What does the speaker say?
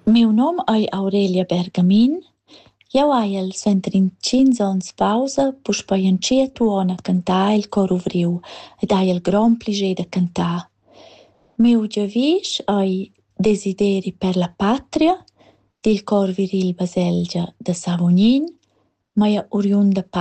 Miu nom ei Aurelia Bergamin. Jeu hai el suenter in 5 ons pausa puspei entschiet tuona cantar il cor uvriu ed hai el grond plascher da cantar. Miu giavisch ei Desideri per la patria dil cor viril Baselgia da Savognin, maja oriunda